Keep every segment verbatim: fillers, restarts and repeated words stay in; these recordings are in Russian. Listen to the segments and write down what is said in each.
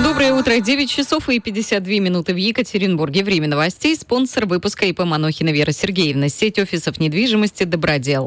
Доброе утро. девять часов и пятьдесят две минуты в Екатеринбурге. Время новостей. Спонсор выпуска ИП Манохина Вера Сергеевна. Сеть офисов недвижимости «Добродел».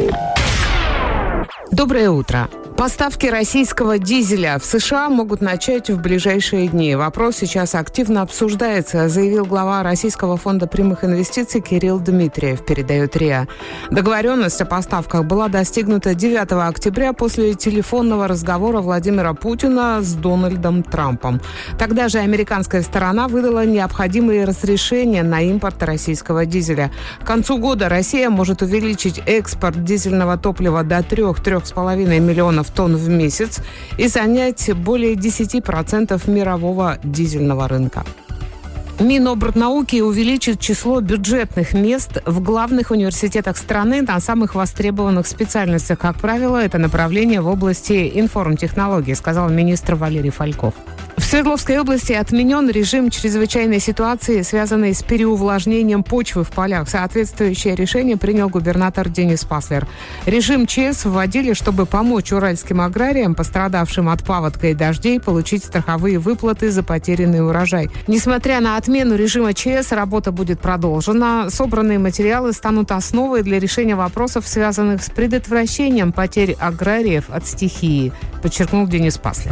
Доброе утро. Поставки российского дизеля в США могут начать в ближайшие дни. Вопрос сейчас активно обсуждается, заявил глава Российского фонда прямых инвестиций Кирилл Дмитриев, передает РИА. Договоренность о поставках была достигнута девятого октября после телефонного разговора Владимира Путина с Дональдом Трампом. Тогда же американская сторона выдала необходимые разрешения на импорт российского дизеля. К концу года Россия может увеличить экспорт дизельного топлива до трех-трех с половиной миллионов тонн в месяц и занять более десять процентов мирового дизельного рынка. Минобрнауки увеличит число бюджетных мест в главных университетах страны на самых востребованных специальностях. Как правило, это направление в области информтехнологий, сказал министр Валерий Фальков. В Свердловской области отменен режим чрезвычайной ситуации, связанный с переувлажнением почвы в полях. Соответствующее решение принял губернатор Денис Паслер. Режим ЧС вводили, чтобы помочь уральским аграриям, пострадавшим от паводка и дождей, получить страховые выплаты за потерянный урожай. Несмотря на отмену режима ЧС, работа будет продолжена. Собранные материалы станут основой для решения вопросов, связанных с предотвращением потерь аграриев от стихии, подчеркнул Денис Паслер.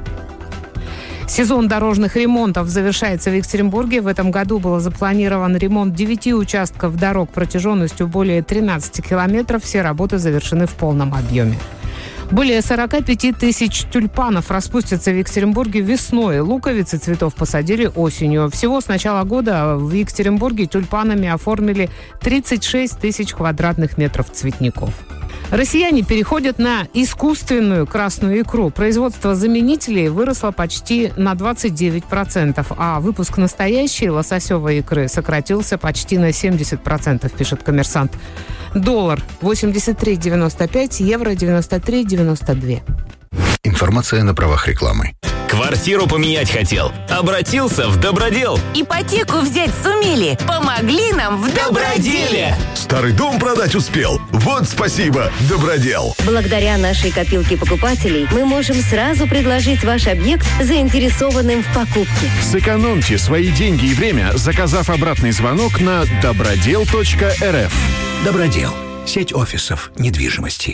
Сезон дорожных ремонтов завершается в Екатеринбурге. В этом году был запланирован ремонт девяти участков дорог протяженностью более тринадцати километров. Все работы завершены в полном объеме. Более сорок пять тысяч тюльпанов распустятся в Екатеринбурге весной. Луковицы цветов посадили осенью. Всего с начала года в Екатеринбурге тюльпанами оформили тридцать шесть тысяч квадратных метров цветников. Россияне переходят на искусственную красную икру. Производство заменителей выросло почти на двадцать девять процентов, а выпуск настоящей лососевой икры сократился почти на семьдесят процентов, пишет «Коммерсант». Доллар восемьдесят три девяносто пять, евро девяносто три девяносто два. Информация на правах рекламы. Квартиру поменять хотел? Обратился в Добродел. Ипотеку взять сумели? Помогли нам в Доброделе. Старый дом продать успел? Вот спасибо, Добродел. Благодаря нашей копилке покупателей мы можем сразу предложить ваш объект заинтересованным в покупке. Сэкономьте свои деньги и время, заказав обратный звонок на добродел точка эр эф. Добродел. Сеть офисов недвижимости.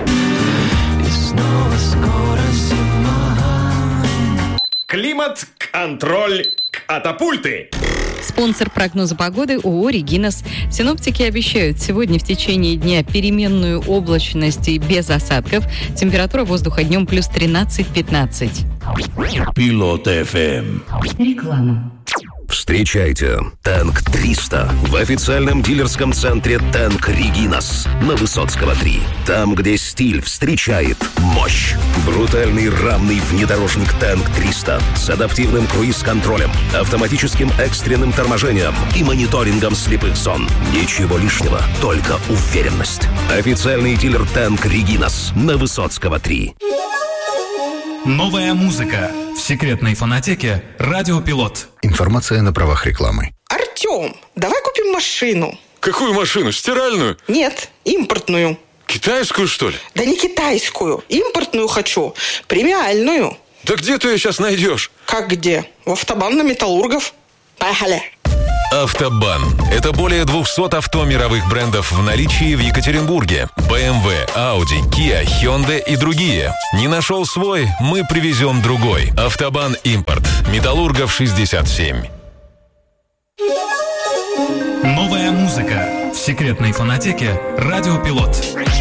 Климат-контроль катапульты. Спонсор прогноза погоды ООО «Регинас». Синоптики обещают сегодня в течение дня переменную облачность и без осадков. Температура воздуха днем плюс тринадцать-пятнадцать. Пилот эф эм. Реклама. Встречайте «Танк триста» в официальном дилерском центре «Танк Регинас» на Высоцкого три. Там, где стиль встречает мощь. Брутальный рамный внедорожник «Танк триста» с адаптивным круиз-контролем, автоматическим экстренным торможением и мониторингом слепых зон. Ничего лишнего, только уверенность. Официальный дилер «Танк Регинас» на Высоцкого три. Новая музыка в секретной фонотеке «Радио Пилот». Информация на правах рекламы. Артем, давай купим машину. Какую машину? Стиральную? Нет, импортную. Китайскую, что ли? Да не китайскую. Импортную хочу. Премиальную. Да где ты ее сейчас найдешь? Как где? В автобан на Металлургов. Поехали. Автобан. Это более двухсот авто мировых брендов в наличии в Екатеринбурге. бэ эм вэ, Audi, Kia, Hyundai и другие. Не нашел свой? Мы привезем другой. Автобан Импорт. Металлургов шестьдесят семь. Новая музыка в секретной фонотеке «Радио Пилот».